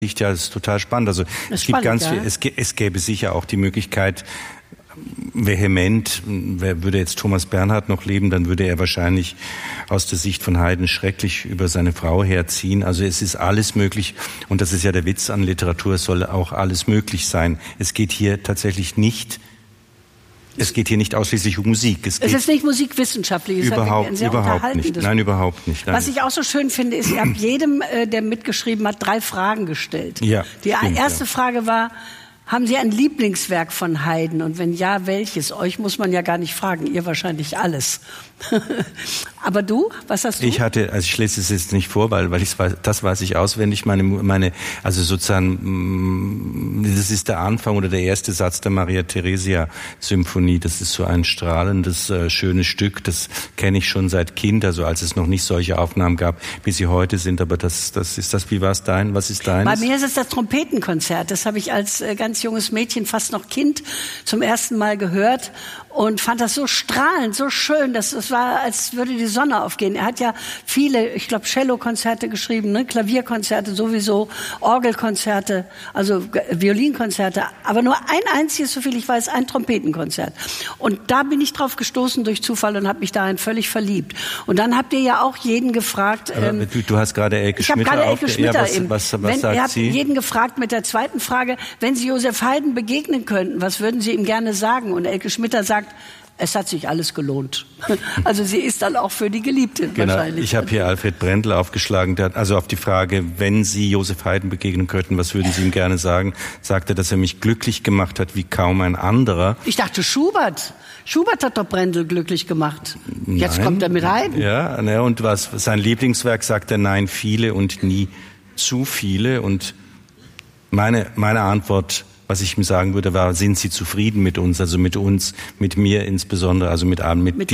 Ja, das ist total spannend. Also es gibt ganz viel, es gäbe sicher auch die Möglichkeit, vehement, würde jetzt Thomas Bernhard noch leben, dann würde er wahrscheinlich aus der Sicht von Haydn schrecklich über seine Frau herziehen. Also es ist alles möglich und das ist ja der Witz an Literatur, es soll auch alles möglich sein. Es geht hier tatsächlich nicht ausschließlich um Musik. Es ist nicht musikwissenschaftlich, es überhaupt nicht. Nein, überhaupt nicht. Nein. Was ich auch so schön finde, ist, ihr habt jedem, der mitgeschrieben hat, 3 Fragen gestellt. Ja, die erste Frage war, haben Sie ein Lieblingswerk von Haydn? Und wenn ja, welches? Euch muss man ja gar nicht fragen, ihr wahrscheinlich alles. Aber du, was hast du? Ich lese es jetzt nicht vor, weil das weiß ich auswendig. Also sozusagen, das ist der Anfang oder der erste Satz der Maria Theresia Symphonie. Das ist so ein strahlendes, schönes Stück. Das kenne ich schon seit Kind, also als es noch nicht solche Aufnahmen gab, wie sie heute sind. Aber das ist das. Wie war es dein? Was ist deines? Bei mir ist es das Trompetenkonzert. Das habe ich als ganz junges Mädchen, fast noch Kind, zum ersten Mal gehört und fand das so strahlend, so schön. Das war, als würde die Sonne aufgehen. Er hat ja viele, ich glaube, Cello-Konzerte geschrieben, ne? Klavierkonzerte sowieso, Orgelkonzerte, also Violinkonzerte. Aber nur ein einziges, soviel ich weiß, ein Trompetenkonzert. Und da bin ich drauf gestoßen durch Zufall und habe mich darin völlig verliebt. Und dann habt ihr ja auch jeden gefragt. Du hast gerade Elke Schmitter. Ich habe gerade Elke Schmitter eben. Was sagt ihr habt sie? jeden gefragt mit der zweiten Frage, wenn Sie Joseph Haydn begegnen könnten, was würden Sie ihm gerne sagen? Und Elke Schmitter sagt, es hat sich alles gelohnt. Also sie ist dann auch für die Geliebte wahrscheinlich. Ich habe hier Alfred Brendel aufgeschlagen, der hat also auf die Frage, wenn Sie Joseph Haydn begegnen könnten, was würden Sie ihm gerne sagen? Sagt er, dass er mich glücklich gemacht hat wie kaum ein anderer. Ich dachte Schubert. Schubert hat doch Brendel glücklich gemacht. Jetzt Nein. kommt er mit Haydn. Ja, und was sein Lieblingswerk sagt er, nein, viele und nie zu viele. Und meine Antwort, was ich ihm sagen würde, war, sind Sie zufrieden mit uns, also mit uns, mit mir insbesondere, also mit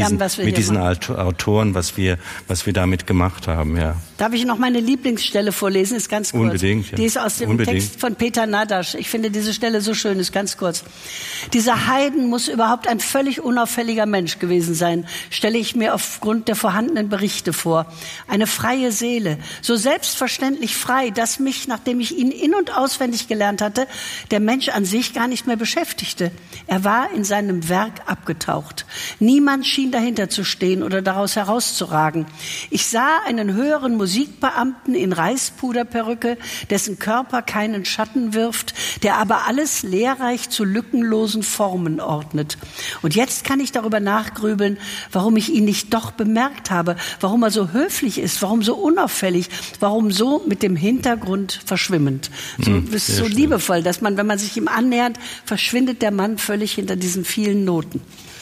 diesen Autoren, was wir damit gemacht haben, ja. Darf ich noch meine Lieblingsstelle vorlesen? Ist ganz kurz. Unbedingt. Ja. Die ist aus dem Text von Peter Nadasch. Ich finde diese Stelle so schön, ist ganz kurz. Dieser Haydn muss überhaupt ein völlig unauffälliger Mensch gewesen sein, stelle ich mir aufgrund der vorhandenen Berichte vor. Eine freie Seele, so selbstverständlich frei, dass mich, nachdem ich ihn in- und auswendig gelernt hatte, der Mensch an sich gar nicht mehr beschäftigte. Er war in seinem Werk abgetaucht. Niemand schien dahinter zu stehen oder daraus herauszuragen. Ich sah einen höheren Musikbeamten in Reispuderperücke, dessen Körper keinen Schatten wirft, der aber alles lehrreich zu lückenlosen Formen ordnet. Und jetzt kann ich darüber nachgrübeln, warum ich ihn nicht doch bemerkt habe, warum er so höflich ist, warum so unauffällig, warum so mit dem Hintergrund verschwimmend. So liebevoll, dass man, wenn man sich ihm annähert, verschwindet der Mann völlig hinter diesen vielen Noten.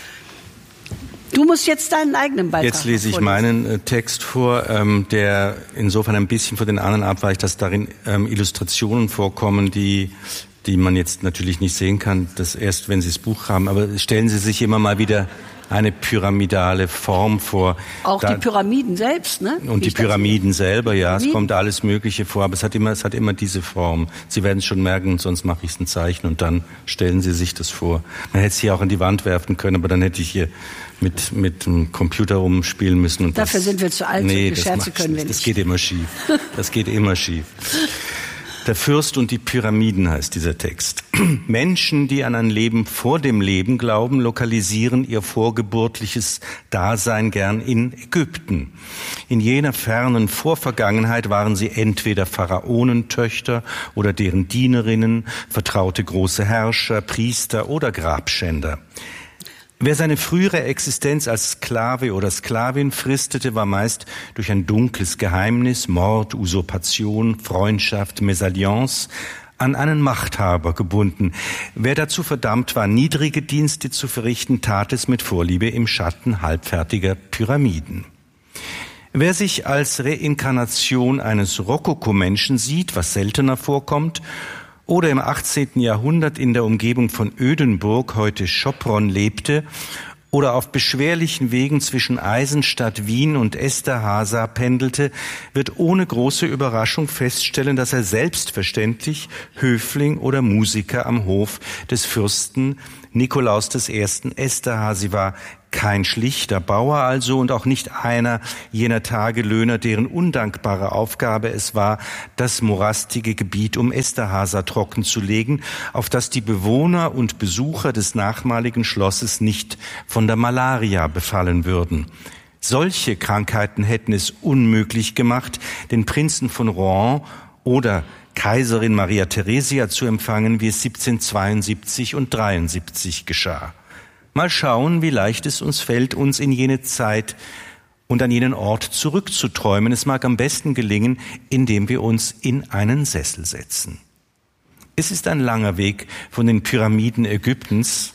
Du musst jetzt deinen eigenen Beitrag Jetzt lese ich meinen Text vor, der insofern ein bisschen von den anderen abweicht, dass darin Illustrationen vorkommen, die man jetzt natürlich nicht sehen kann, das erst, wenn Sie das Buch haben. Aber stellen Sie sich immer mal wieder eine pyramidale Form vor. Auch die Pyramiden selbst, ne? Und die Pyramiden selber, ja. Es kommt alles Mögliche vor, aber es hat immer diese Form. Sie werden es schon merken, sonst mache ich es ein Zeichen und dann stellen Sie sich das vor. Man hätte es hier auch an die Wand werfen können, aber dann hätte ich hier mit dem Computer rumspielen müssen. Und dafür sind wir zu alt, solche Scherze können wir nicht. Das geht immer schief. Das geht immer schief. Der Fürst und die Pyramiden heißt dieser Text. Menschen, die an ein Leben vor dem Leben glauben, lokalisieren ihr vorgeburtliches Dasein gern in Ägypten. In jener fernen Vorvergangenheit waren sie entweder Pharaonentöchter oder deren Dienerinnen, vertraute große Herrscher, Priester oder Grabschänder. Wer seine frühere Existenz als Sklave oder Sklavin fristete, war meist durch ein dunkles Geheimnis, Mord, Usurpation, Freundschaft, Mesalliance an einen Machthaber gebunden. Wer dazu verdammt war, niedrige Dienste zu verrichten, tat es mit Vorliebe im Schatten halbfertiger Pyramiden. Wer sich als Reinkarnation eines Rokoko-Menschen sieht, was seltener vorkommt, oder im 18. Jahrhundert in der Umgebung von Ödenburg, heute Schopron, lebte oder auf beschwerlichen Wegen zwischen Eisenstadt, Wien und Esterháza pendelte, wird ohne große Überraschung feststellen, dass er selbstverständlich Höfling oder Musiker am Hof des Fürsten Nikolaus I. Esterházy war kein schlichter Bauer also und auch nicht einer jener Tagelöhner, deren undankbare Aufgabe es war, das morastige Gebiet um Esterháza trocken zu legen, auf das die Bewohner und Besucher des nachmaligen Schlosses nicht von der Malaria befallen würden. Solche Krankheiten hätten es unmöglich gemacht, den Prinzen von Rohan oder Kaiserin Maria Theresia zu empfangen, wie es 1772 und 73 geschah. Mal schauen, wie leicht es uns fällt, uns in jene Zeit und an jenen Ort zurückzuträumen. Es mag am besten gelingen, indem wir uns in einen Sessel setzen. Es ist ein langer Weg von den Pyramiden Ägyptens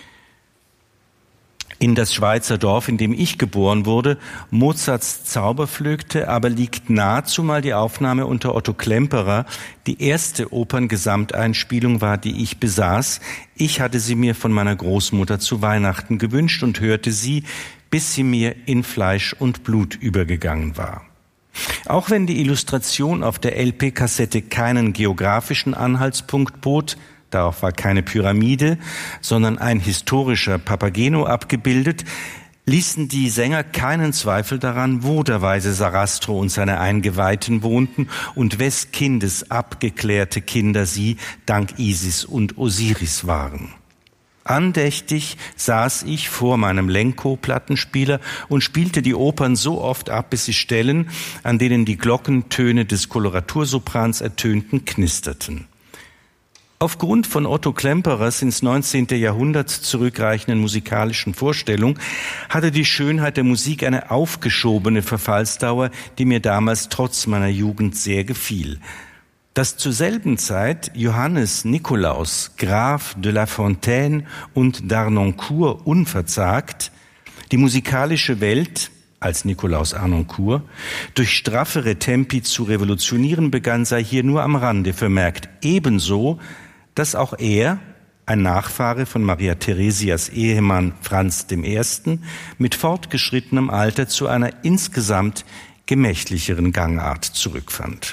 in das Schweizer Dorf, in dem ich geboren wurde. Mozarts Zauberflöte aber liegt nahe, zumal die Aufnahme unter Otto Klemperer die erste Operngesamteinspielung war, die ich besaß. Ich hatte sie mir von meiner Großmutter zu Weihnachten gewünscht und hörte sie, bis sie mir in Fleisch und Blut übergegangen war. Auch wenn die Illustration auf der LP-Kassette keinen geografischen Anhaltspunkt bot, darauf war keine Pyramide, sondern ein historischer Papageno abgebildet, ließen die Sänger keinen Zweifel daran, wo der weise Sarastro und seine Eingeweihten wohnten und wes Kindes abgeklärte Kinder sie dank Isis und Osiris waren. Andächtig saß ich vor meinem Lenko-Plattenspieler und spielte die Opern so oft ab, bis sie Stellen, an denen die Glockentöne des Koloratursoprans ertönten, knisterten. Aufgrund von Otto Klemperers ins 19. Jahrhundert zurückreichenden musikalischen Vorstellung hatte die Schönheit der Musik eine aufgeschobene Verfallsdauer, die mir damals trotz meiner Jugend sehr gefiel. Dass zur selben Zeit Johannes Nikolaus, Graf de La Fontaine und d'Arnoncourt unverzagt die musikalische Welt als Nikolaus Arnoncourt durch straffere Tempi zu revolutionieren begann, sei hier nur am Rande vermerkt. Ebenso, dass auch er, ein Nachfahre von Maria Theresias Ehemann Franz I., mit fortgeschrittenem Alter zu einer insgesamt gemächlicheren Gangart zurückfand.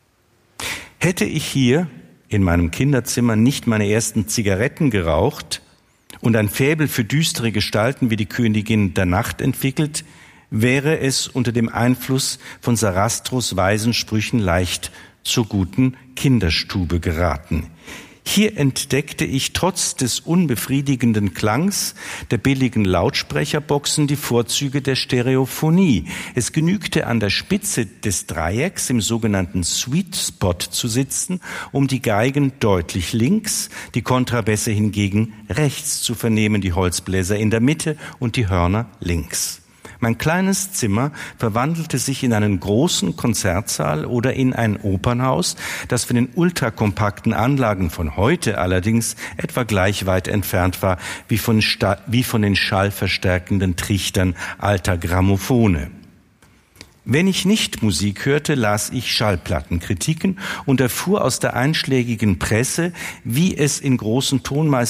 Hätte ich hier in meinem Kinderzimmer nicht meine ersten Zigaretten geraucht und ein Faible für düstere Gestalten wie die Königin der Nacht entwickelt, wäre es unter dem Einfluss von Sarastros weisen Sprüchen leicht zur guten Kinderstube geraten. Hier entdeckte ich trotz des unbefriedigenden Klangs der billigen Lautsprecherboxen die Vorzüge der Stereophonie. Es genügte an der Spitze des Dreiecks im sogenannten Sweet Spot zu sitzen, um die Geigen deutlich links, die Kontrabässe hingegen rechts zu vernehmen, die Holzbläser in der Mitte und die Hörner links. Mein kleines Zimmer verwandelte sich in einen großen Konzertsaal oder in ein Opernhaus, das von den ultrakompakten Anlagen von heute allerdings etwa gleich weit entfernt war wie von den schallverstärkenden Trichtern alter Grammophone. Wenn ich nicht Musik hörte, las ich Schallplattenkritiken und erfuhr aus der einschlägigen Presse, wie es großen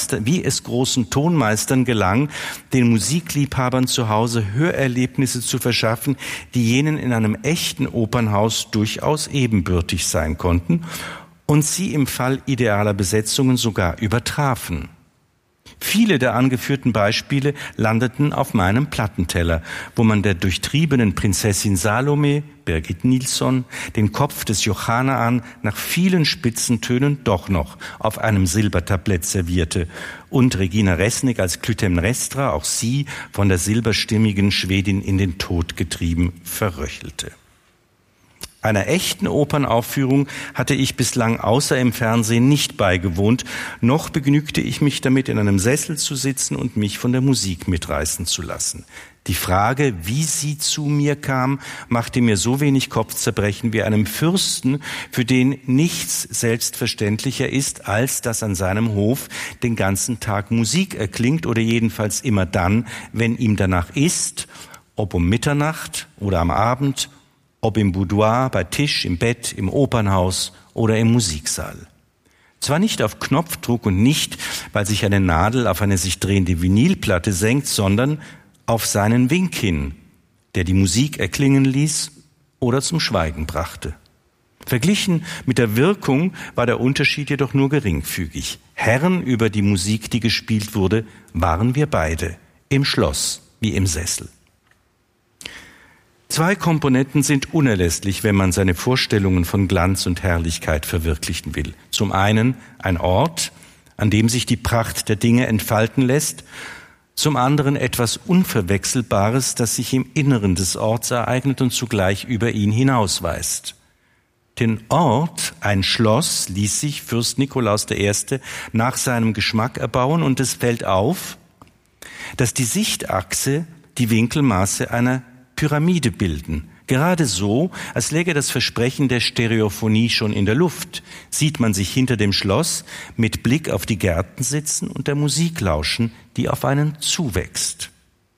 Tonmeistern gelang, den Musikliebhabern zu Hause Hörerlebnisse zu verschaffen, die jenen in einem echten Opernhaus durchaus ebenbürtig sein konnten und sie im Fall idealer Besetzungen sogar übertrafen. Viele der angeführten Beispiele landeten auf meinem Plattenteller, wo man der durchtriebenen Prinzessin Salome, Birgit Nilsson, den Kopf des Johanaan nach vielen Spitzentönen doch noch auf einem Silbertablett servierte und Regina Resnick als Clytemnestra, auch sie von der silberstimmigen Schwedin in den Tod getrieben, verröchelte. Einer echten Opernaufführung hatte ich bislang außer im Fernsehen nicht beigewohnt, noch begnügte ich mich damit, in einem Sessel zu sitzen und mich von der Musik mitreißen zu lassen. Die Frage, wie sie zu mir kam, machte mir so wenig Kopfzerbrechen wie einem Fürsten, für den nichts selbstverständlicher ist, als dass an seinem Hof den ganzen Tag Musik erklingt oder jedenfalls immer dann, wenn ihm danach ist, ob um Mitternacht oder am Abend, ob im Boudoir, bei Tisch, im Bett, im Opernhaus oder im Musiksaal. Zwar nicht auf Knopfdruck und nicht, weil sich eine Nadel auf eine sich drehende Vinylplatte senkt, sondern auf seinen Wink hin, der die Musik erklingen ließ oder zum Schweigen brachte. Verglichen mit der Wirkung war der Unterschied jedoch nur geringfügig. Herren über die Musik, die gespielt wurde, waren wir beide, im Schloss wie im Sessel. 2 Komponenten sind unerlässlich, wenn man seine Vorstellungen von Glanz und Herrlichkeit verwirklichen will. Zum einen ein Ort, an dem sich die Pracht der Dinge entfalten lässt, zum anderen etwas Unverwechselbares, das sich im Inneren des Orts ereignet und zugleich über ihn hinausweist. Den Ort, ein Schloss, ließ sich Fürst Nikolaus I. nach seinem Geschmack erbauen, und es fällt auf, dass die Sichtachse die Winkelmaße einer Pyramide bilden. Gerade so, als läge das Versprechen der Stereophonie schon in der Luft, sieht man sich hinter dem Schloss mit Blick auf die Gärten sitzen und der Musik lauschen, die auf einen zuwächst.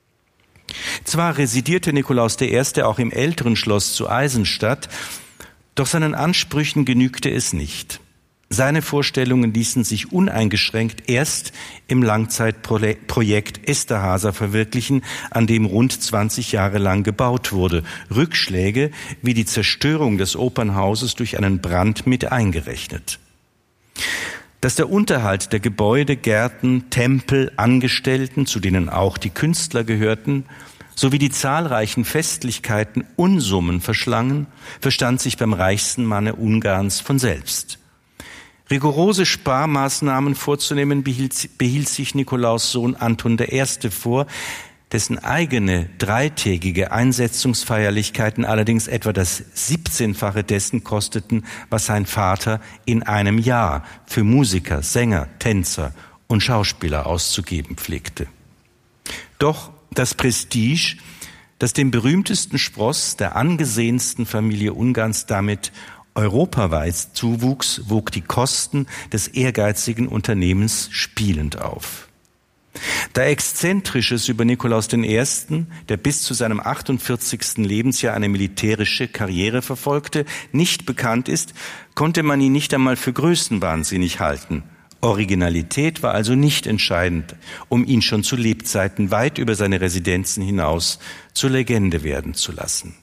Zwar residierte Nikolaus I. auch im älteren Schloss zu Eisenstadt, doch seinen Ansprüchen genügte es nicht. Seine Vorstellungen ließen sich uneingeschränkt erst im Langzeitprojekt Esterházy verwirklichen, an dem rund 20 Jahre lang gebaut wurde. Rückschläge wie die Zerstörung des Opernhauses durch einen Brand mit eingerechnet. Dass der Unterhalt der Gebäude, Gärten, Tempel, Angestellten, zu denen auch die Künstler gehörten, sowie die zahlreichen Festlichkeiten Unsummen verschlangen, verstand sich beim reichsten Manne Ungarns von selbst. Rigorose Sparmaßnahmen vorzunehmen behielt sich Nikolaus Sohn Anton I. vor, dessen eigene 3-tägige Einsetzungsfeierlichkeiten allerdings etwa das 17-fache dessen kosteten, was sein Vater in einem Jahr für Musiker, Sänger, Tänzer und Schauspieler auszugeben pflegte. Doch das Prestige, das dem berühmtesten Spross der angesehensten Familie Ungarns damit europaweit zuwuchs, wog die Kosten des ehrgeizigen Unternehmens spielend auf. Da Exzentrisches über Nikolaus I., der bis zu seinem 48. Lebensjahr eine militärische Karriere verfolgte, nicht bekannt ist, konnte man ihn nicht einmal für größenwahnsinnig halten. Originalität war also nicht entscheidend, um ihn schon zu Lebzeiten weit über seine Residenzen hinaus zur Legende werden zu lassen.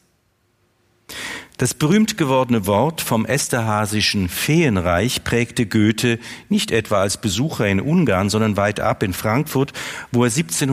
Das berühmt gewordene Wort vom Esterházischen Feenreich prägte Goethe nicht etwa als Besucher in Ungarn, sondern weit ab in Frankfurt, wo er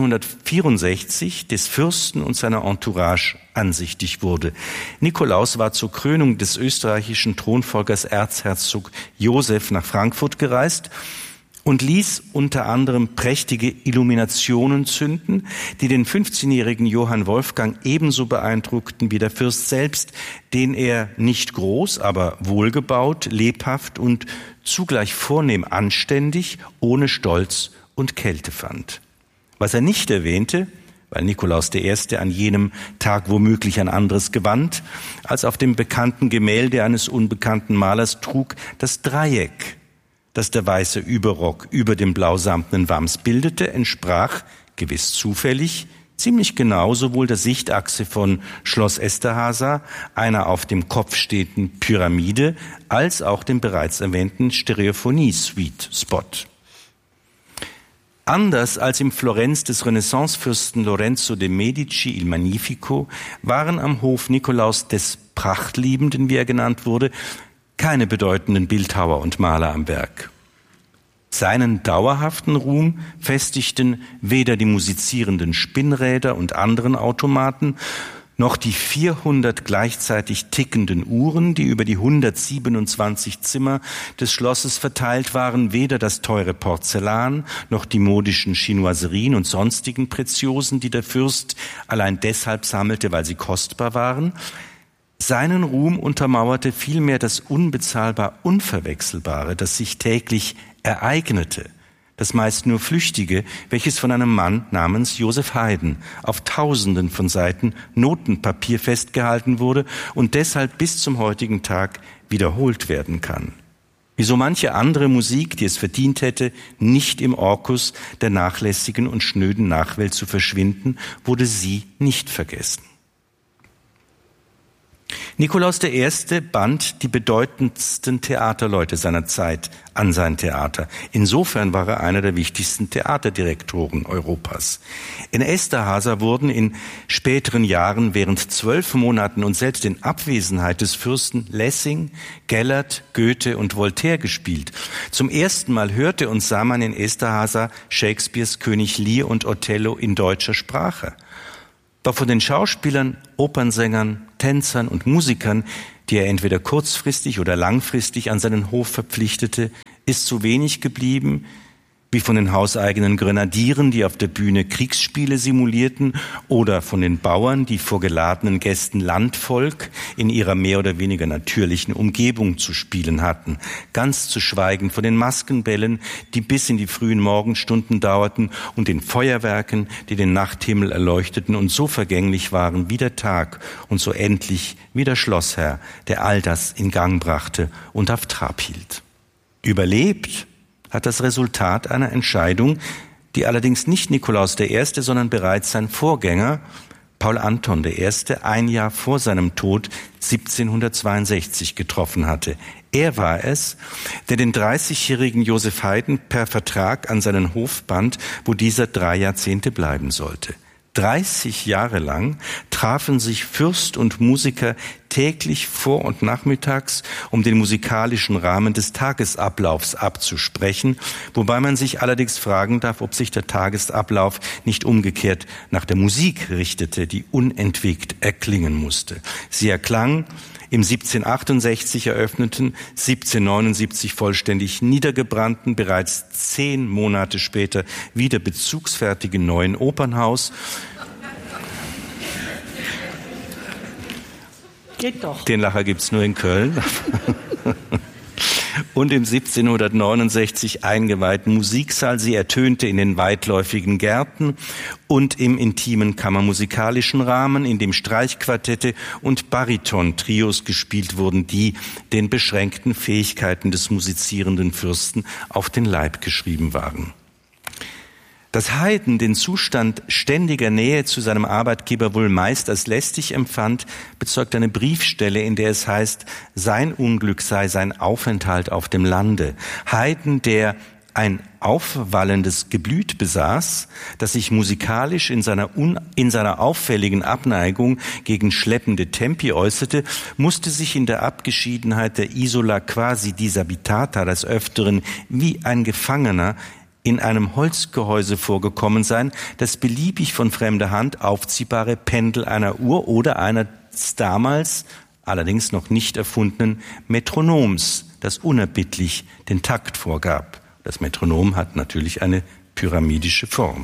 1764 des Fürsten und seiner Entourage ansichtig wurde. Nikolaus war zur Krönung des österreichischen Thronfolgers Erzherzog Josef nach Frankfurt gereist und ließ unter anderem prächtige Illuminationen zünden, die den 15-jährigen Johann Wolfgang ebenso beeindruckten wie der Fürst selbst, den er nicht groß, aber wohlgebaut, lebhaft und zugleich vornehm anständig, ohne Stolz und Kälte fand. Was er nicht erwähnte, weil Nikolaus I. an jenem Tag womöglich ein anderes Gewand als auf dem bekannten Gemälde eines unbekannten Malers trug, das Dreieck, das der weiße Überrock über dem blausamtenen Wams bildete, entsprach, gewiss zufällig, ziemlich genau sowohl der Sichtachse von Schloss Esterházy, einer auf dem Kopf stehenden Pyramide, als auch dem bereits erwähnten Stereophonie-Suite-Spot. Anders als im Florenz des Renaissancefürsten Lorenzo de' Medici il Magnifico waren am Hof Nikolaus des Prachtliebenden, wie er genannt wurde, keine bedeutenden Bildhauer und Maler am Werk. Seinen dauerhaften Ruhm festigten weder die musizierenden Spinnräder und anderen Automaten, noch die 400 gleichzeitig tickenden Uhren, die über die 127 Zimmer des Schlosses verteilt waren, weder das teure Porzellan, noch die modischen Chinoiserien und sonstigen Preziosen, die der Fürst allein deshalb sammelte, weil sie kostbar waren. Seinen Ruhm untermauerte vielmehr das unbezahlbar Unverwechselbare, das sich täglich ereignete, das meist nur Flüchtige, welches von einem Mann namens Joseph Haydn auf Tausenden von Seiten Notenpapier festgehalten wurde und deshalb bis zum heutigen Tag wiederholt werden kann. Wie so manche andere Musik, die es verdient hätte, nicht im Orkus der nachlässigen und schnöden Nachwelt zu verschwinden, wurde sie nicht vergessen. Nikolaus I. band die bedeutendsten Theaterleute seiner Zeit an sein Theater. Insofern war er einer der wichtigsten Theaterdirektoren Europas. In Esterházy wurden in späteren Jahren während 12 Monaten und selbst in Abwesenheit des Fürsten Lessing, Gellert, Goethe und Voltaire gespielt. Zum ersten Mal hörte und sah man in Esterházy Shakespeares König Lear und Othello in deutscher Sprache. Doch von den Schauspielern, Opernsängern, Tänzern und Musikern, die er entweder kurzfristig oder langfristig an seinen Hof verpflichtete, ist so wenig geblieben wie von den hauseigenen Grenadieren, die auf der Bühne Kriegsspiele simulierten, oder von den Bauern, die vor geladenen Gästen Landvolk in ihrer mehr oder weniger natürlichen Umgebung zu spielen hatten. Ganz zu schweigen von den Maskenbällen, die bis in die frühen Morgenstunden dauerten, und den Feuerwerken, die den Nachthimmel erleuchteten und so vergänglich waren wie der Tag und so endlich wie der Schlossherr, der all das in Gang brachte und auf Trab hielt. Überlebt hat das Resultat einer Entscheidung, die allerdings nicht Nikolaus I., sondern bereits sein Vorgänger Paul Anton I. ein Jahr vor seinem Tod 1762 getroffen hatte. Er war es, der den 30-jährigen Joseph Haydn per Vertrag an seinen Hof band, wo dieser 3 Jahrzehnte bleiben sollte. 30 Jahre lang trafen sich Fürst und Musiker täglich vor- und nachmittags, um den musikalischen Rahmen des Tagesablaufs abzusprechen, wobei man sich allerdings fragen darf, ob sich der Tagesablauf nicht umgekehrt nach der Musik richtete, die unentwegt erklingen musste. Sie erklang im 1768 eröffneten, 1779 vollständig niedergebrannten, bereits 10 Monate später wieder bezugsfertigen Neuen Opernhaus. Geht doch. Den Lacher gibt's nur in Köln. Und im 1769 eingeweihten Musiksaal. Sie ertönte in den weitläufigen Gärten und im intimen kammermusikalischen Rahmen, in dem Streichquartette und Bariton-Trios gespielt wurden, die den beschränkten Fähigkeiten des musizierenden Fürsten auf den Leib geschrieben waren. Dass Haydn den Zustand ständiger Nähe zu seinem Arbeitgeber wohl meist als lästig empfand, bezeugt eine Briefstelle, in der es heißt, sein Unglück sei sein Aufenthalt auf dem Lande. Haydn, der ein aufwallendes Geblüt besaß, das sich musikalisch in seiner auffälligen Abneigung gegen schleppende Tempi äußerte, musste sich in der Abgeschiedenheit der Isola quasi disabitata des Öfteren wie ein Gefangener in einem Holzgehäuse vorgekommen sein, das beliebig von fremder Hand aufziehbare Pendel einer Uhr oder eines damals allerdings noch nicht erfundenen Metronoms, das unerbittlich den Takt vorgab. Das Metronom hat natürlich eine pyramidische Form.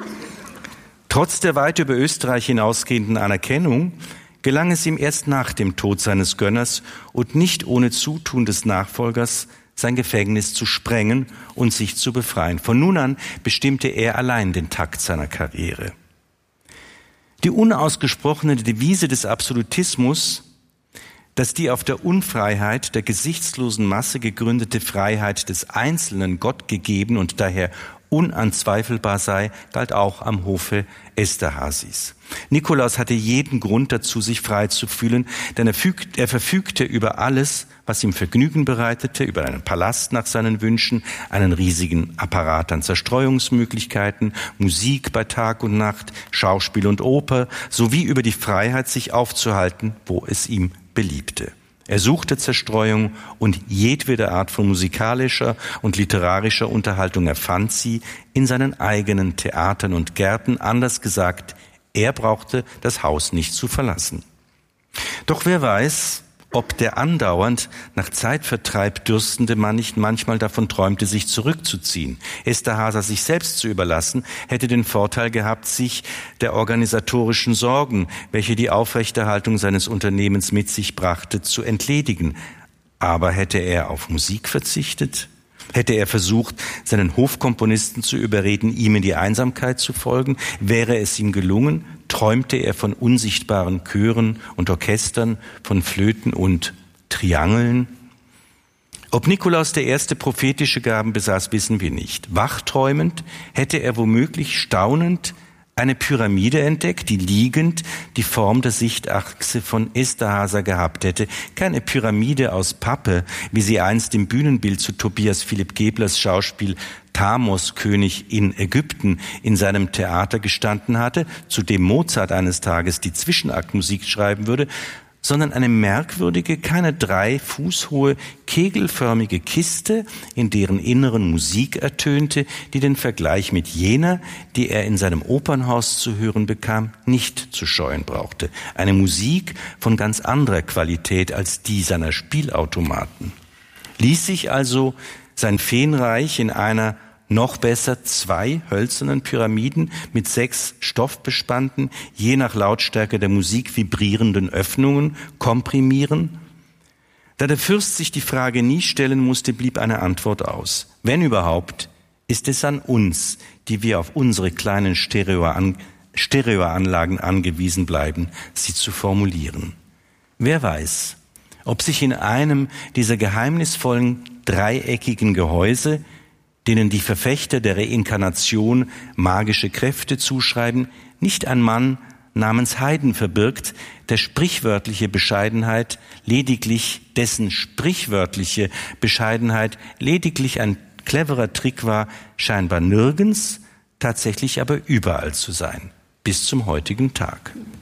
Trotz der weit über Österreich hinausgehenden Anerkennung gelang es ihm erst nach dem Tod seines Gönners und nicht ohne Zutun des Nachfolgers, sein Gefängnis zu sprengen und sich zu befreien. Von nun an bestimmte er allein den Takt seiner Karriere. Die unausgesprochene Devise des Absolutismus, dass die auf der Unfreiheit der gesichtslosen Masse gegründete Freiheit des Einzelnen Gott gegeben und daher unanzweifelbar sei, galt auch am Hofe Esterházys. Nikolaus hatte jeden Grund dazu, sich frei zu fühlen, denn er verfügte über alles, was ihm Vergnügen bereitete, über einen Palast nach seinen Wünschen, einen riesigen Apparat an Zerstreuungsmöglichkeiten, Musik bei Tag und Nacht, Schauspiel und Oper, sowie über die Freiheit, sich aufzuhalten, wo es ihm beliebte. Er suchte Zerstreuung und jedwede Art von musikalischer und literarischer Unterhaltung erfand sie in seinen eigenen Theatern und Gärten. Anders gesagt, er brauchte das Haus nicht zu verlassen. Doch wer weiß, ob der andauernd nach Zeitvertreib dürstende Mann nicht manchmal davon träumte, sich zurückzuziehen. Esterházy sich selbst zu überlassen, hätte den Vorteil gehabt, sich der organisatorischen Sorgen, welche die Aufrechterhaltung seines Unternehmens mit sich brachte, zu entledigen. Aber hätte er auf Musik verzichtet? Hätte er versucht, seinen Hofkomponisten zu überreden, ihm in die Einsamkeit zu folgen? Wäre es ihm gelungen? Träumte er von unsichtbaren Chören und Orchestern, von Flöten und Triangeln? Ob Nikolaus I. prophetische Gaben besaß, wissen wir nicht. Wachträumend hätte er womöglich staunend eine Pyramide entdeckt, die liegend die Form der Sichtachse von Esterházy gehabt hätte. Keine Pyramide aus Pappe, wie sie einst im Bühnenbild zu Tobias Philipp Geblers Schauspiel Thamos, König in Ägypten, in seinem Theater gestanden hatte, zu dem Mozart eines Tages die Zwischenaktmusik schreiben würde, sondern eine merkwürdige, keine 3 Fuß hohe, kegelförmige Kiste, in deren Inneren Musik ertönte, die den Vergleich mit jener, die er in seinem Opernhaus zu hören bekam, nicht zu scheuen brauchte. Eine Musik von ganz anderer Qualität als die seiner Spielautomaten. Ließ sich also sein Feenreich in einer, noch besser 2 hölzernen Pyramiden mit 6 stoffbespannten, je nach Lautstärke der Musik vibrierenden Öffnungen komprimieren? Da der Fürst sich die Frage nie stellen musste, blieb eine Antwort aus. Wenn überhaupt, ist es an uns, die wir auf unsere kleinen Stereoanlagen angewiesen bleiben, sie zu formulieren. Wer weiß, ob sich in einem dieser geheimnisvollen dreieckigen Gehäuse, denen die Verfechter der Reinkarnation magische Kräfte zuschreiben, nicht ein Mann namens Haydn verbirgt, dessen sprichwörtliche Bescheidenheit lediglich ein cleverer Trick war, scheinbar nirgends, tatsächlich aber überall zu sein, bis zum heutigen Tag.